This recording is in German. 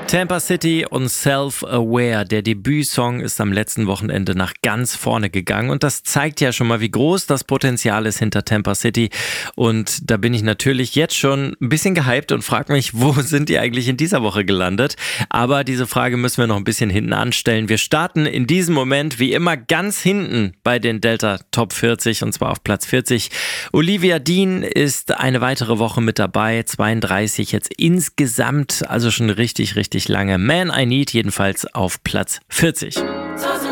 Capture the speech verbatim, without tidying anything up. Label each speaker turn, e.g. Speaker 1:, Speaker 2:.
Speaker 1: Tampa City und Self-Aware. Der Debütsong ist am letzten Wochenende nach ganz vorne gegangen und das zeigt ja schon mal, wie groß das Potenzial ist hinter Tampa City. Und da bin ich natürlich jetzt schon ein bisschen gehypt und frage mich, wo sind die eigentlich in dieser Woche gelandet? Aber diese Frage müssen wir noch ein bisschen hinten anstellen. Wir starten in diesem Moment wie immer ganz hinten bei den Delta Top vierzig und zwar auf Platz vierzig. Olivia Dean ist eine weitere Woche mit dabei, zweiunddreißig jetzt insgesamt, also schon richtig, richtig lange. Man I Need jedenfalls auf Platz vierzig.